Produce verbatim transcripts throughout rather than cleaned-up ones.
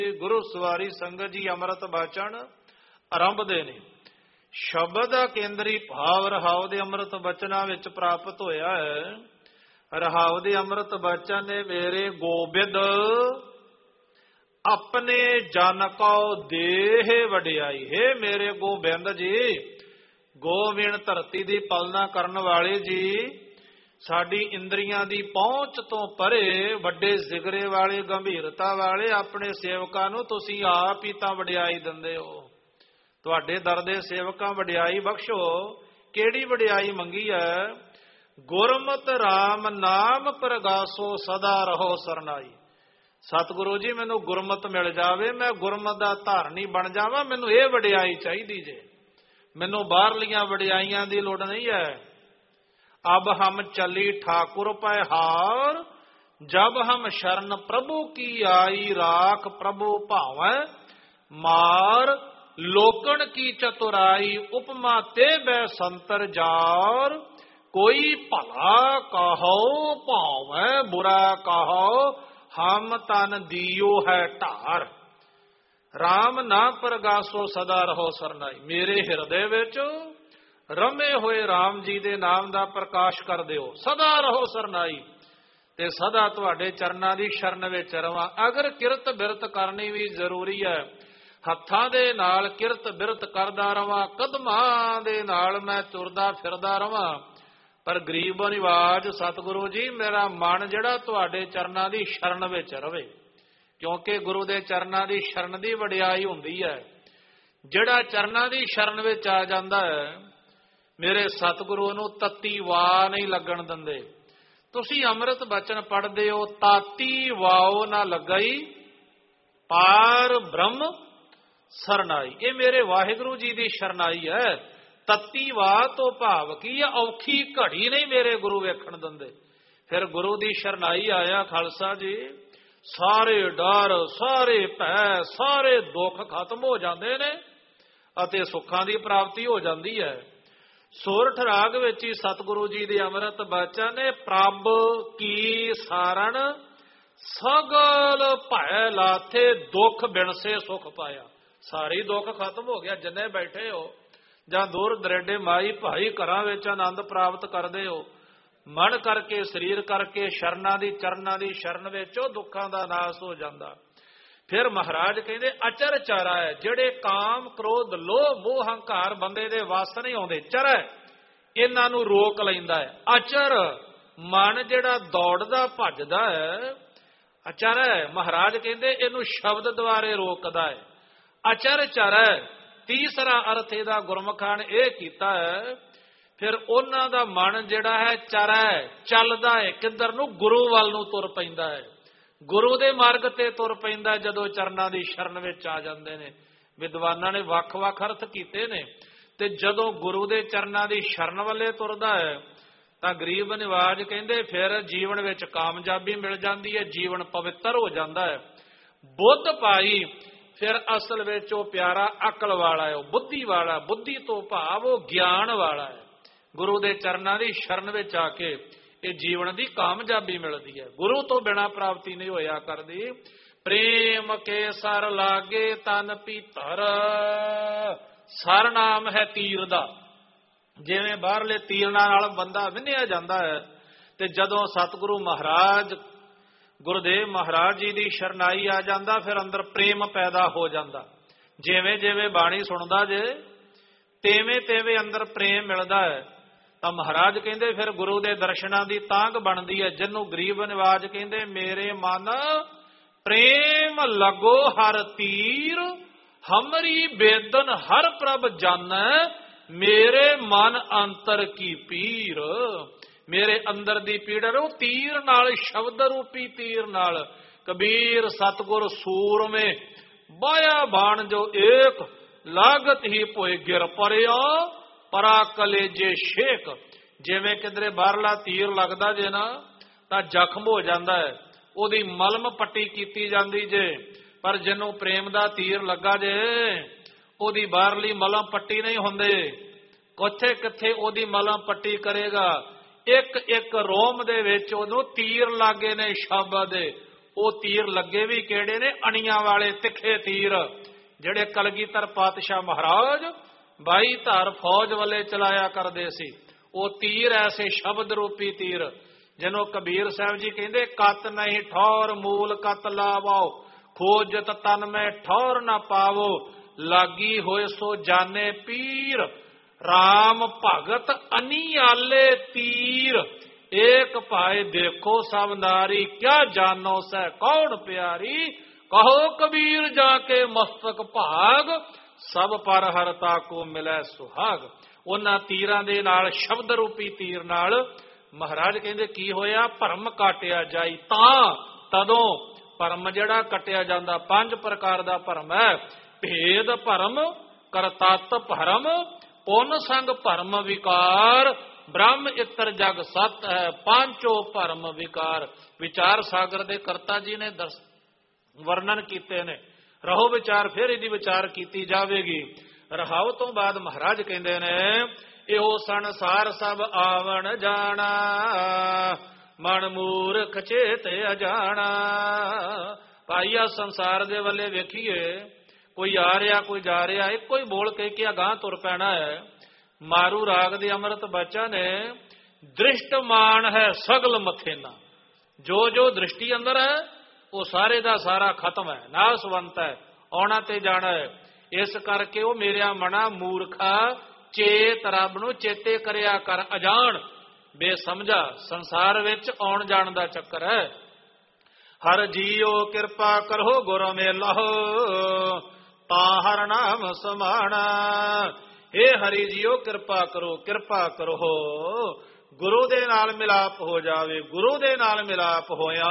ਗੁਰੂ ਸਵਾਰੀ ਸੰਗਤ ਜੀ ਅੰਮ੍ਰਿਤ ਬਾਚਣ ਆਰੰਭਦੇ ਨੇ। ਸ਼ਬਦ ਦਾ ਕੇਂਦਰੀ ਭਾਵ ਰਹਾਉ ਦੇ ਅੰਮ੍ਰਿਤ ਬਚਨਾਂ ਵਿੱਚ ਪ੍ਰਾਪਤ ਹੋਇਆ ਹੈ। ਰਹਾਉ ਦੇ ਅੰਮ੍ਰਿਤ ਬਚਨ ਨੇ ਮੇਰੇ ਗੋਬਿੰਦ ਆਪਣੇ ਜਨ ਕਉ ਦੇਹ ਵਡਿਆਈ। ਹੈ ਮੇਰੇ ਗੋਬਿੰਦ ਜੀ, ਗੋਬਿੰਦ ਧਰਤੀ ਦੀ ਪਾਲਣਾ ਕਰਨ ਵਾਲੇ ਜੀ, ਸਾਡੀ ਇੰਦਰੀਆਂ ਦੀ ਪਹੁੰਚ ਤੋਂ ਪਰੇ ਵੱਡੇ ਜ਼ਿਗਰੇ ਵਾਲੇ ਗੰਭੀਰਤਾ ਵਾਲੇ ਆਪਣੇ ਸੇਵਕਾਂ ਨੂੰ ਤੁਸੀਂ ਆਪ ਹੀ ਤਾਂ ਵਡਿਆਈ ਦਿੰਦੇ ਹੋ। ਤੁਹਾਡੇ ਦਰ ਦੇ ਸੇਵਕਾਂ ਵਡਿਆਈ ਬਖਸ਼ੋ। ਕਿਹੜੀ ਵਡਿਆਈ ਮੰਗੀ ਹੈ? ਗੁਰਮਤਿ ਰਾਮ ਨਾਮ ਪ੍ਰਗਾਸੋ ਸਦਾ ਰਹੋ ਸਰਨਾਈ। ਸਤਿਗੁਰੂ ਜੀ ਮੈਨੂੰ ਗੁਰਮਤਿ ਮਿਲ ਜਾਵੇ, ਮੈਂ ਗੁਰਮਤਿ ਦਾ ਧਾਰਨੀ ਬਣ ਜਾਵਾਂ, ਮੈਨੂੰ ਇਹ ਵਡਿਆਈ ਚਾਹੀਦੀ ਜੇ। ਮੈਨੂੰ ਬਾਹਰਲੀਆਂ ਵਡਿਆਈਆਂ ਦੀ ਲੋੜ ਨਹੀਂ ਹੈ। ਅਬ ਹਮ ਚਲੀ ਠਾਕੁਰ ਪੈ ਹਾਰ, ਜਬ ਹਮ ਸ਼ਰਨ ਪ੍ਰਭੂ ਕੀ ਆਈ, ਰਾਖ ਪ੍ਰਭੂ ਭਾਵੈ ਮਾਰ, ਲੋਕਣ ਕੀ ਚਤੁਰਾਈ, ਉਪਮਾ ਤੇ ਬੈ ਸੰਤਰ ਜਾਰ, ਕੋਈ ਭਲਾ ਕਹੋ ਭਾਵੈ ਬੁਰਾ ਕਹੋ, ਹਮ ਤਨ ਦਿਓ ਹੈ ਢਾਰ। ਰਾਮ ਨਾ ਪ੍ਰਗਾਸੋ ਸਦਾ ਰਹੋ ਸਰਨਾਈ। ਮੇਰੇ ਹਿਰਦੇ ਵਿੱਚ ਰਮੇ ਹੋਏ ਰਾਮ ਜੀ ਦੇ ਨਾਮ ਦਾ ਪ੍ਰਕਾਸ਼ ਕਰ ਦਿਓ, ਸਦਾ ਰਹੋ ਸਰਨਾਈ। ਤੇ ਸਦਾ ਤੁਹਾਡੇ ਚਰਨਾਂ ਦੀ ਸ਼ਰਨ ਵਿੱਚ ਰਵਾਂ। ਅਗਰ ਕਿਰਤ ਬਿਰਤ ਕਰਨੀ ਵੀ ਜ਼ਰੂਰੀ ਹੈ, ਹੱਥਾਂ ਦੇ ਨਾਲ ਕਿਰਤ ਬਿਰਤ ਕਰਦਾ ਰਵਾਂ, ਕਦਮਾਂ ਦੇ ਨਾਲ ਮੈਂ ਤੁਰਦਾ ਫਿਰਦਾ ਰਵਾਂ, ਪਰ ਗਰੀਬ ਨਿਵਾਜ ਸਤਿਗੁਰੂ ਜੀ ਮੇਰਾ ਮਨ ਜਿਹੜਾ ਤੁਹਾਡੇ ਚਰਨਾਂ ਦੀ ਸ਼ਰਨ ਵਿੱਚ ਰਵੇ। ਕਿਉਂਕਿ ਗੁਰੂ ਦੇ ਚਰਨਾਂ ਦੀ ਸ਼ਰਨ ਦੀ ਵਡਿਆਈ ਹੁੰਦੀ ਹੈ। ਜਿਹੜਾ ਚਰਨਾਂ ਦੀ ਸ਼ਰਨ ਵਿੱਚ ਆ ਜਾਂਦਾ ਹੈ, ਮੇਰੇ ਸਤਿਗੁਰੂ ਨੂੰ ਤੱਤੀ ਵਾਹ ਨਹੀਂ ਲੱਗਣ ਦਿੰਦੇ। ਤੁਸੀਂ ਅੰਮ੍ਰਿਤ ਬਚਨ ਪੜ੍ਹਦੇ ਹੋ, ਤਾਤੀ ਵਾਓ ਨਾ ਲੱਗਈ ਪਾਰ ਬ੍ਰਹਮ ਸਰਨਾਈ। ਇਹ ਮੇਰੇ ਵਾਹਿਗੁਰੂ ਜੀ ਦੀ ਸ਼ਰਨਾਈ ਹੈ। ਤੱਤੀ ਵਾਹ ਤੋਂ ਭਾਵ ਕੀ ਹੈ? ਔਖੀ ਘੜੀ ਨਹੀਂ ਮੇਰੇ ਗੁਰੂ ਵੇਖਣ ਦਿੰਦੇ। ਫਿਰ ਗੁਰੂ ਦੀ ਸ਼ਰਨਾਈ ਆਇਆ ਖਾਲਸਾ ਜੀ, ਸਾਰੇ ਡਰ, ਸਾਰੇ ਭੈ, ਸਾਰੇ ਦੁੱਖ ਖਤਮ ਹੋ ਜਾਂਦੇ ਨੇ ਅਤੇ ਸੁੱਖਾਂ ਦੀ ਪ੍ਰਾਪਤੀ ਹੋ ਜਾਂਦੀ ਹੈ। ਸੋਰਠ ਰਾਗ ਵਿੱਚ ਹੀ ਸਤਿਗੁਰੂ ਜੀ ਦੇ ਅੰਮ੍ਰਿਤ ਬਚਨ ਨੇ, ਪ੍ਰਭ ਕੀ ਸਾਰਣ ਸਗਲ ਭੈ ਲਾਥੇ, ਦੁੱਖ ਬਿਨਸੇ ਸੁਖ ਪਾਇਆ। ਸਾਰੇ ਦੁੱਖ ਖਤਮ ਹੋ ਗਿਆ। ਜਿੰਨੇ ਬੈਠੇ ਹੋ ਜਾਂ ਦੂਰ ਦਰੇਡੇ ਮਾਈ ਭਾਈ ਘਰਾਂ ਵਿੱਚ ਆਨੰਦ ਪ੍ਰਾਪਤ ਕਰਦੇ ਹੋ, ਮਨ ਕਰਕੇ ਸਰੀਰ ਕਰਕੇ ਸ਼ਰਨਾਂ ਦੀ ਚਰਨਾਂ ਦੀ ਸ਼ਰਨ ਵਿੱਚ ਉਹ ਦੁੱਖਾਂ ਦਾ ਨਾਸ ਹੋ ਜਾਂਦਾ। ਫਿਰ ਮਹਾਰਾਜ ਕਹਿੰਦੇ ਅਚਰ ਚਾਰਾ ਹੈ। ਜਿਹੜੇ ਕਾਮ ਕ੍ਰੋਧ ਲੋਭ ਮੋਹ ਹੰਕਾਰ ਬੰਦੇ ਦੇ ਵਸ ਨਹੀਂ ਆਉਂਦੇ, ਚਰ ਇਹਨਾਂ ਨੂੰ ਰੋਕ ਲੈਂਦਾ ਹੈ। ਅਚਰ ਮਨ ਜਿਹੜਾ ਦੌੜਦਾ ਭੱਜਦਾ ਹੈ, ਅਚਰ ਹੈ। ਮਹਾਰਾਜ ਕਹਿੰਦੇ ਇਹਨੂੰ ਸ਼ਬਦ ਦੁਆਰੇ ਰੋਕਦਾ ਹੈ। ਅਚਰ ਚਰ ਹੈ। ਤੀਸਰਾ ਅਰਥ ਇਹਦਾ ਗੁਰਮੁਖਾਂ ਨੇ ਇਹ ਕੀਤਾ ਹੈ, ਫਿਰ ਉਹਨਾਂ ਦਾ ਮਨ ਜਿਹੜਾ ਹੈ ਚਰ ਹੈ, ਚੱਲਦਾ ਹੈ ਕਿੱਧਰ ਨੂੰ? ਗੁਰੂ ਵੱਲ ਨੂੰ ਤੁਰ ਪੈਂਦਾ ਹੈ, ਗੁਰੂ ਦੇ ਮਾਰਗ ਤੇ ਤੁਰ ਪੈਂਦਾ ਜਦੋਂ ਚਰਨਾਂ ਦੀ ਸ਼ਰਨ ਵਿੱਚ ਆ ਜਾਂਦੇ ਨੇ। ਵਿਦਵਾਨਾਂ ਨੇ ਵੱਖ-ਵੱਖ ਅਰਥ ਕੀਤੇ ਨੇ। ਤੇ ਜਦੋਂ ਗੁਰੂ ਦੇ ਚਰਨਾਂ ਦੀ ਸ਼ਰਨ ਵੱਲੇ ਤੁਰਦਾ ਹੈ ਤਾਂ ਗਰੀਬ ਨਿਵਾਜ ਕਹਿੰਦੇ ਫਿਰ ਜੀਵਨ ਵਿੱਚ ਕਾਮਯਾਬੀ ਮਿਲ ਜਾਂਦੀ ਹੈ, ਜੀਵਨ ਪਵਿੱਤਰ ਹੋ ਜਾਂਦਾ ਹੈ। ਬੁੱਧ ਪਾਈ, ਫਿਰ ਅਸਲ ਵਿੱਚ ਉਹ ਪਿਆਰਾ ਅਕਲ ਵਾਲਾ ਹੈ, ਉਹ ਬੁੱਧੀ ਵਾਲਾ। ਬੁੱਧੀ ਤੋਂ ਭਾਵ ਉਹ ਗਿਆਨ ਵਾਲਾ ਹੈ। ਗੁਰੂ ਦੇ ਚਰਨਾਂ ਦੀ ਸ਼ਰਨ ਵਿੱਚ ਆ ਕੇ ਇਹ ਜੀਵਨ ਦੀ ਕਾਮਯਾਬੀ ਮਿਲਦੀ ਹੈ। ਗੁਰੂ ਤੋਂ ਬਿਨਾਂ ਪ੍ਰਾਪਤੀ ਨਹੀਂ ਹੋਇਆ ਕਰਦੀ। ਪ੍ਰੇਮ ਕੇ ਸਰ ਲਾਗੇ ਤਨ ਭੀਤਰ, ਸਰ ਨਾਮ ਹੈ ਤੀਰ ਦਾ। ਜਿਵੇਂ ਬਾਹਰਲੇ ਤੀਰ ਨਾਲ ਬੰਦਾ ਵਿੰਨਿਆ ਜਾਂਦਾ ਹੈ, ਤੇ ਜਦੋਂ ਸਤਿਗੁਰੂ ਮਹਾਰਾਜ ਗੁਰਦੇਵ ਮਹਾਰਾਜ ਜੀ ਦੀ ਸ਼ਰਨਾਈ ਆ ਜਾਂਦਾ, ਫਿਰ ਅੰਦਰ ਪ੍ਰੇਮ ਪੈਦਾ ਹੋ ਜਾਂਦਾ। ਜਿਵੇਂ ਜਿਵੇਂ ਬਾਣੀ ਸੁਣਦਾ ਜੇ ਤੇਵੇਂ ਤੇਵੇਂ ਅੰਦਰ ਪ੍ਰੇਮ ਮਿਲਦਾ ਹੈ। ਤਾਂ ਮਹਾਰਾਜ ਕਹਿੰਦੇ ਫਿਰ ਗੁਰੂ ਦੇ ਦਰਸ਼ਨਾਂ ਦੀ ਤਾਂਘ ਬਣਦੀ ਹੈ, ਜਿਹਨੂੰ ਗਰੀਬ ਨਿਵਾਜ ਕਹਿੰਦੇ ਮੇਰੇ ਮਨ ਪ੍ਰੇਮ ਲਗੋ ਹਰ ਤੀਰ, ਹਮਰੀ ਬੇਦਨ ਹਰ ਪ੍ਰਭ ਜਾਣੈ, ਮੇਰੇ ਮਨ ਅੰਤਰ ਕੀ ਪੀਰ। ਮੇਰੇ ਅੰਦਰ ਦੀ ਪੀੜ ਉਹ ਤੀਰ ਨਾਲ, ਸ਼ਬਦ ਰੂਪੀ ਤੀਰ ਨਾਲ। ਕਬੀਰ ਸਤਗੁਰ ਸੂਰਮੇ ਬਾਇਆ ਬਾਣ ਜੋ ਏਕ, ਲਾਗਤ ਹੀ ਭੋਏ ਗਿਰ ਪਰਿਆ, ਪਰਾ ਕਲੇਜੇ ਸ਼ੇਕ। ਜਿਵੇਂ ਕਿਧਰੇ ਬਾਹਰਲਾ ਤੀਰ ਲੱਗਦਾ ਜੇ ਨਾ ਤਾਂ ਜ਼ਖਮ ਹੋ ਜਾਂਦਾ ਹੈ, ਉਹਦੀ ਮਲਮ ਪੱਟੀ ਕੀਤੀ ਜਾਂਦੀ ਜੇ। ਪਰ ਜਿਹਨੂੰ ਪ੍ਰੇਮ ਦਾ ਤੀਰ ਲੱਗਾ ਜੇ ਉਹਦੀ ਬਾਹਰਲੀ ਮਲਮ ਪੱਟੀ ਨਹੀਂ ਹੁੰਦੇ। ਕਿੱਥੇ ਕਿੱਥੇ ਉਹਦੀ ਮਲਮ ਪੱਟੀ ਕਰੇਗਾ? ਇੱਕ ਇੱਕ ਰੋਮ ਦੇ ਵਿੱਚ ਉਹਨੂੰ ਤੀਰ ਲਾਗੇ ਨੇ ਸ਼ਬਦ ਦੇ, ਉਹ ਤੀਰ ਲੱਗੇ ਵੀ ਕਿਹੜੇ ਨੇ? ਅਣੀਆਂ ਵਾਲੇ ਤਿੱਖੇ ਤੀਰ, ਜਿਹੜੇ ਕਲਗੀਧਰ ਪਾਤਸ਼ਾਹ ਮਹਾਰਾਜ ਬਾਈ ਧਾਰ ਫੌਜ ਵੱਲੇ ਚਲਾਇਆ ਕਰਦੇ ਸੀ। ਉਹ ਤੀਰ ਐਸੇ ਸ਼ਬਦ ਰੂਪੀ ਤੀਰ, ਜਿਹਨੂੰ ਕਬੀਰ ਸਾਹਿਬ ਜੀ ਕਹਿੰਦੇ, ਕਤ ਨਹੀਂ ਠੌਰ ਮੂਲ ਕਤ ਲਾਵਾਓ, ਖੋਜਤ ਤਨ ਮੈਂ ਠੌਰ ਨਾ ਪਾਵੋ, ਲਾਗੀ ਹੋਏ ਸੋ ਜਾਣੇ ਪੀਰ, ਰਾਮ ਭਗਤ ਅਨੀਆਲੇ ਤੀਰ, ਏਕ ਭਾਏ ਦੇਖੋ ਸਭ ਨਾਰੀ, ਕਿਆ ਜਾਨੋ ਸੈ ਕੌਣ ਪਿਆਰੀ, ਕਹੋ ਕਬੀਰ ਜਾ ਕੇ ਮਸਤਕ ਭਾਗ, ਸਭ ਪਰ ਹਰਤਾ ਕੋ ਮਿਲੈ ਸੁਹਾਗ। ਉਹਨਾਂ ਤੀਰਾਂ ਦੇ ਨਾਲ, ਸ਼ਬਦ ਰੂਪੀ ਤੀਰ ਨਾਲ ਮਹਾਰਾਜ ਕਹਿੰਦੇ ਕੀ ਹੋਇਆ? ਭਰਮ ਕਾਟਿਆ ਜਾਈ। ਤਾਂ ਤਦੋਂ ਭਰਮ ਜਿਹੜਾ ਕੱਟਿਆ ਜਾਂਦਾ, ਪੰਜ ਪ੍ਰਕਾਰ ਦਾ ਭਰਮ ਹੈ। ਭੇਦ ਭਰਮ, ਕਰਤੱਤ ਭਰਮ, ਪੁੰਨ ਸੰਗ ਭਰਮ ਵਿਕਾਰ, ਬ੍ਰਹਮ ਇਤਰ ਜਗ ਸਤ ਹੈ, ਪਾਂਚੋ ਭਰਮ ਵਿਕਾਰ। ਵਿਚਾਰ ਸਾਗਰ ਦੇ ਕਰਤਾ ਜੀ ਨੇ ਦਰਸ ਵਰਣਨ ਕੀਤੇ ਨੇ। ਰਹੋ ਵਿਚਾਰ, ਫਿਰ ਇਹਦੀ ਵਿਚਾਰ ਕੀਤੀ ਜਾਵੇਗੀ। ਰਹਾਉ ਤੋਂ ਬਾਅਦ ਮਹਾਰਾਜ ਕਹਿੰਦੇ ਨੇ, ਇਹੋ ਸੰਸਾਰ ਸਭ ਆਵਣ ਜਾਣਾ, ਮਨ ਮੂਰਖ ਚੇਤ ਅਜਾਣਾ। ਭਾਈ ਆ ਸੰਸਾਰ ਦੇ ਵੱਲੇ ਵੇਖੀਏ, ਕੋਈ ਆ ਰਿਹਾ ਕੋਈ ਜਾ ਰਿਹਾ, ਇੱਕੋ ਹੀ ਬੋਲ ਕੇ ਕਿ ਅਗਾਂਹ ਤੁਰ ਪੈਣਾ ਹੈ। ਮਾਰੂ ਰਾਗ ਦੇ ਅੰਮ੍ਰਿਤ ਬਚਨ ਨੇ, ਦ੍ਰਿਸ਼ਟਮਾਨ ਹੈ ਸਗਲ ਮਥੇਨਾ, ਜੋ ਜੋ ਦ੍ਰਿਸ਼ਟੀ ਅੰਦਰ ਹੈ ਉਹ ਸਾਰੇ ਦਾ ਸਾਰਾ ਖਤਮ ਹੈ, ਨਾਸਵੰਤ ਹੈ, ਆਉਣਾ ਤੇ ਜਾਣਾ ਹੈ। ਇਸ ਕਰਕੇ ਉਹ ਮੇਰਿਆ ਮਨਾ ਮੂਰਖਾ, ਚੇਤ ਰੱਬ ਨੂੰ ਚੇਤੇ ਕਰਿਆ ਕਰ, ਅਜਾਣ ਬੇਸਮਝਾ ਸੰਸਾਰ ਵਿੱਚ ਆਉਣ ਜਾਣ ਦਾ ਚੱਕਰ ਹੈ। ਹਰ ਜੀਓ ਕਿਰਪਾ ਕਰੋ ਗੁਰ ਮੇਲਹੁ, ਤਾਂ ਹਰ ਨਾਮ ਸਮਾਣਾ। हे ਹਰੀ ਜੀਓ ਕਿਰਪਾ ਕਰੋ, ਕਿਰਪਾ ਕਰੋ, ਗੁਰੂ ਦੇ ਨਾਲ ਮਿਲਾਪ ਹੋ ਜਾਵੇ। ਗੁਰੂ ਦੇ ਨਾਲ ਮਿਲਾਪ ਹੋਇਆ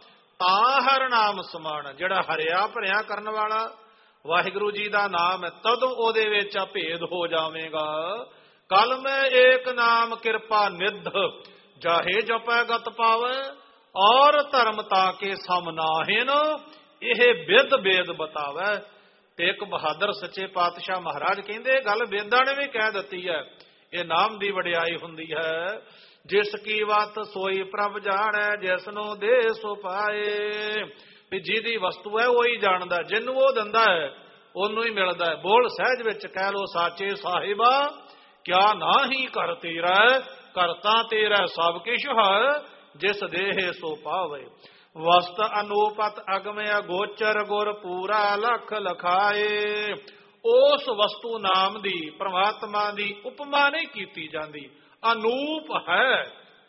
ਤਾਂ ਹਰ ਨਾਮ ਸਮਾਣਾ, ਜਿਹੜਾ ਹਰਿਆ ਭਰਿਆ ਕਰਨ ਵਾਲਾ ਵਾਹਿਗੁਰੂ ਜੀ ਦਾ ਨਾਮ ਹੈ, ਤਦੋਂ ਉਹਦੇ ਵਿੱਚ ਭੇਦ ਹੋ ਜਾਵੇਗਾ। ਕਲ ਮੈਂ ਏਕ ਨਾਮ ਕਿਰਪਾ ਨਿਧ, ਜਾਹੇ ਜਪੈ ਗਤ ਪਾਵੈ, ਔਰ ਧਰਮ ਤਾਂ ਕੇ ਸਮ ਨਾਹਿਨ, ਇਹ ਬਿਦ ਬੇਦ ਬਤਾਵੈ। ਤੇਗ ਬਹਾਦਰ ਸੱਚੇ ਪਾਤਸ਼ਾਹ ਮਹਾਰਾਜ ਕਹਿੰਦੇ, ਗੱਲ ਵੇਦਾਂ ਨੇ ਵੀ ਕਹਿ ਦਿੱਤੀ ਹੈ। ਇਹ ਨਾਮ ਦੀ ਵਡਿਆਈ ਹੁੰਦੀ ਹੈ। ਜਿਸ ਕੀ ਵਤ ਸੋਈ ਪ੍ਰਭ ਜਾਣੈ, ਜਿਸ ਨੂੰ ਦੇ ਸੋ ਪਾਏ। ਵੀ ਜਿਹਦੀ ਵਸਤੂ ਹੈ ਉਹੀ ਜਾਣਦਾ, ਜਿਹਨੂੰ ਉਹ ਦਿੰਦਾ ਹੈ ਉਹਨੂੰ ਹੀ ਮਿਲਦਾ ਹੈ। ਬੋਲ ਸਹਿਜ ਵਿੱਚ ਕਹਿ ਲੋ, ਸਾਚੇ ਸਾਹਿਬਾ ਕਿਆ ਨਾਹੀ ਕਰ ਤੇਰਾ, ਕਰਤਾ ਤੇਰਾ ਸਭ ਕਿਛ ਹੈ, ਜਿਸ ਦੇਹ ਸੋ ਪਾਵੇ। ਵਸਤ ਅਨੂਪਤ ਅਗਮ ਅਗੋਚਰ, ਗੁਰ ਪੂਰਾ ਲਖ ਲਖਾਏ। ਉਸ ਵਸਤੂ ਨਾਮ ਦੀ, ਪ੍ਰਮਾਤਮਾ ਦੀ ਉਪਮਾ ਨਹੀਂ ਕੀਤੀ ਜਾਂਦੀ, ਅਨੂਪ ਹੈ,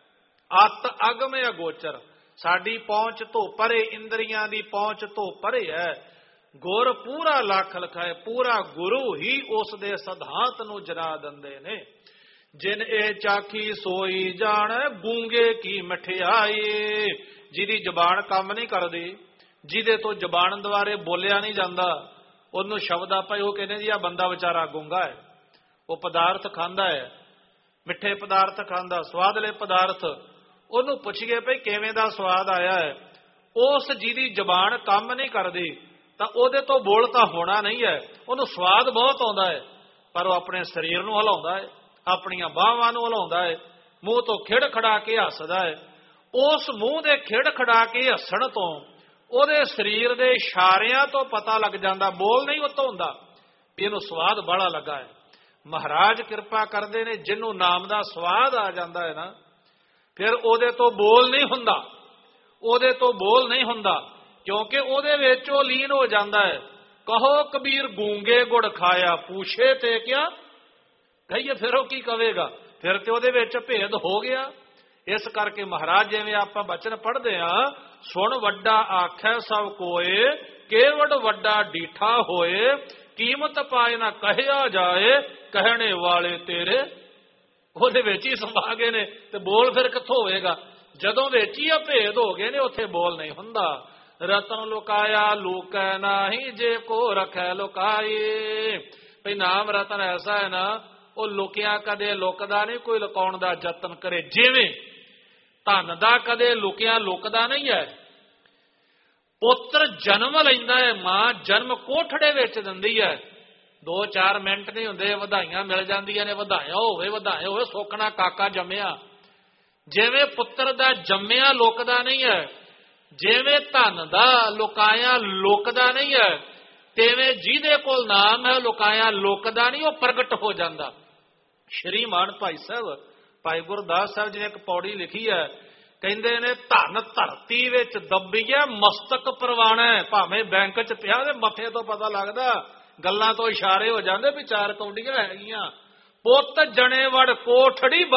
ਅਤ ਅਗਮ ਅਗੋਚਰ, ਸਾਡੀ ਪਹੁੰਚ ਤੋਂ ਪਰੇ, ਇੰਦਰੀਆਂ ਦੀ ਪਹੁੰਚ ਤੋਂ ਪਰੇ ਹੈ। ਗੁਰ ਪੂਰਾ ਲੱਖ ਲਖਾਏ, ਪੂਰਾ ਗੁਰੂ ਹੀ ਉਸ ਦੇ ਸਿਧਾਂਤ ਨੂੰ ਜਨਾ ਦਿੰਦੇ ਨੇ। ਜਿਨ ਇਹ ਚਾਖੀ ਸੋਈ ਜਾਣ, ਗੂੰਗੇ ਕੀ ਮਠਿਆਈ। ਜਿਹਦੀ ਜ਼ਬਾਨ ਕੰਮ ਨਹੀਂ ਕਰਦੀ, ਜਿਹਦੇ ਤੋਂ ਜ਼ਬਾਨ ਦੁਆਰੇ ਬੋਲਿਆ ਨਹੀਂ ਜਾਂਦਾ, ਉਹਨੂੰ ਸ਼ਬਦ ਆਪਾਂ ਉਹ ਕਹਿੰਦੇ ਜੀ ਆ ਬੰਦਾ ਵਿਚਾਰਾ ਗੂੰਗਾ ਹੈ। ਉਹ ਪਦਾਰਥ ਖਾਂਦਾ ਹੈ, ਮਿੱਠੇ ਪਦਾਰਥ ਖਾਂਦਾ, ਸਵਾਦਲੇ ਪਦਾਰਥ, ਉਹਨੂੰ ਪੁੱਛੀਏ ਭਈ ਕਿਵੇਂ ਦਾ ਸਵਾਦ ਆਇਆ ਹੈ। ਉਸ ਜਿਹਦੀ ਜ਼ਬਾਨ ਕੰਮ ਨਹੀਂ ਕਰਦੀ ਤਾਂ ਉਹਦੇ ਤੋਂ ਬੋਲ ਤਾਂ ਹੋਣਾ ਨਹੀਂ ਹੈ। ਉਹਨੂੰ ਸਵਾਦ ਬਹੁਤ ਆਉਂਦਾ ਹੈ, ਪਰ ਉਹ ਆਪਣੇ ਸਰੀਰ ਨੂੰ ਹਿਲਾਉਂਦਾ ਹੈ, ਆਪਣੀਆਂ ਬਾਹਾਂ ਨੂੰ ਹਿਲਾਉਂਦਾ ਹੈ, ਮੂੰਹ ਤੋਂ ਖਿੜ ਖੜਾ ਕੇ ਹੱਸਦਾ ਹੈ। ਉਸ ਮੂੰਹ ਦੇ ਖਿੜ ਖੜਾ ਕੇ ਹੱਸਣ ਤੋਂ, ਉਹਦੇ ਸਰੀਰ ਦੇ ਇਸ਼ਾਰਿਆਂ ਤੋਂ ਪਤਾ ਲੱਗ ਜਾਂਦਾ, ਬੋਲ ਨਹੀਂ ਉਤੋਂ ਹੁੰਦਾ, ਵੀ ਇਹਨੂੰ ਸਵਾਦ ਬੜਾ ਲੱਗਾ ਹੈ। ਮਹਾਰਾਜ ਕਿਰਪਾ ਕਰਦੇ ਨੇ, ਜਿਹਨੂੰ ਨਾਮ ਦਾ ਸਵਾਦ ਆ ਜਾਂਦਾ ਹੈ ਨਾ, ਫਿਰ ਉਹਦੇ ਤੋਂ ਬੋਲ ਨਹੀਂ ਹੁੰਦਾ, ਉਹਦੇ ਤੋਂ ਬੋਲ ਨਹੀਂ ਹੁੰਦਾ, ਕਿਉਂਕਿ ਉਹਦੇ ਵਿੱਚ ਉਹ ਲੀਨ ਹੋ ਜਾਂਦਾ ਹੈ। ਕਹੋ ਕਬੀਰ ਗੂੰਗੇ ਗੁੜ ਖਾਇਆ, ਪੂਛੇ ਤੇ ਕਿਆ ਕਹੀਏ, ਫਿਰ ਉਹ ਕੀ ਕਵੇਗਾ, ਫਿਰ ਤੇ ਉਹਦੇ ਵਿੱਚ ਭੇਦ ਹੋ ਗਿਆ। ਇਸ ਕਰਕੇ ਮਹਾਰਾਜ ਜਿਵੇਂ ਆਪਾਂ ਬਚਨ ਪੜ੍ਹਦੇ ਹਾਂ, ਸੁਣ ਵੱਡਾ ਆਖੈ ਸਭ ਕੋਏ, ਕੇਵੜ ਵੱਡਾ ਡੀਠਾ ਹੋਏ, ਕੀਮਤ ਪਾਏ ਨਾ ਕਹਿਆ ਜਾਏ, ਕਹਿਣੇ ਵਾਲੇ ਤੇਰੇ। ਉਹਦੇ ਵਿੱਚ ਹੀ ਸਮਾ ਗਏ ਨੇ, ਤੇ ਬੋਲ ਫਿਰ ਕਿੱਥੋਂ ਹੋਵੇਗਾ? ਜਦੋਂ ਵਿੱਚ ਹੀ ਭੇਦ ਹੋ ਗਏ ਨੇ, ਉੱਥੇ ਬੋਲ ਨਹੀਂ ਹੁੰਦਾ। ਰਤਨ ਲੁਕਾਇਆ ਲੁਕੈ ਨਾਹੀ, ਜੇ ਕੋ ਰਖੈ ਲੁਕਾਏ। ਭਈ ਨਾਮ ਰਤਨ ਐਸਾ ਹੈ ਨਾ, ਉਹ ਲੁਕਿਆ ਕਦੇ ਲੁਕਦਾ ਨਹੀਂ, ਕੋਈ ਲੁਕਾਉਣ ਦਾ ਯਤਨ ਕਰੇ। ਜਿਵੇਂ ਧਨ ਦਾ ਕਦੇ ਲੁਕਿਆ ਲੁਕਦਾ ਨਹੀਂ ਹੈ। ਪੁੱਤਰ ਜਨਮ ਲੈਂਦਾ ਹੈ, ਮਾਂ ਜਨਮ ਕੋਠੜੇ ਵਿੱਚ ਦਿੰਦੀ ਹੈ, ਦੋ ਚਾਰ ਮਿੰਟ ਨਹੀਂ ਹੁੰਦੇ, ਵਧਾਈਆਂ ਮਿਲ ਜਾਂਦੀਆਂ ਨੇ, ਵਧਾਇਆ ਹੋਵੇ ਵਧਾਇਆ ਹੋਵੇ, ਸੋਕਣਾ ਕਾਕਾ ਜੰਮਿਆ। ਜਿਵੇਂ ਪੁੱਤਰ ਦਾ ਜੰਮਿਆ ਲੁਕਦਾ ਨਹੀਂ ਹੈ, ਜਿਵੇਂ ਧਨ ਦਾ ਲੁਕਾਇਆ ਲੁਕਦਾ ਨਹੀਂ ਹੈ, ਤਿਵੇਂ ਜਿਹਦੇ ਕੋਲ ਨਾਮ ਹੈ ਲੁਕਾਇਆ ਲੁਕਦਾ ਨਹੀਂ, ਉਹ ਪ੍ਰਗਟ ਹੋ ਜਾਂਦਾ। ਸ਼੍ਰੀਮਾਨ ਭਾਈ ਸਾਹਿਬ ਭਾਈ ਗੁਰਦਾਸ ਸਾਹਿਬ ਜੀ ਨੇ ਇੱਕ ਪੌੜੀ ਲਿਖੀ ਹੈ, ਕਹਿੰਦੇ ਨੇ ਧਨ ਧਰਤੀ ਵਿੱਚ ਦੱਬੀਏ ਮਸਤਕ ਪ੍ਰਵਾਣਾ। ਭਾਵੇਂ ਬੈਂਕ 'ਚ ਪਿਆ ਤੇ ਮੱਥੇ ਤੋਂ ਪਤਾ ਲੱਗਦਾ, ਗੱਲਾਂ ਤੋਂ ਇਸ਼ਾਰੇ ਹੋ ਜਾਂਦੇ ਵੀ ਚਾਰ ਕੌਡੀਆਂ ਹੈਗੀਆਂ। ਪੁੱਤ ਜਣੇ ਵੜ ਕੋਠੜੀ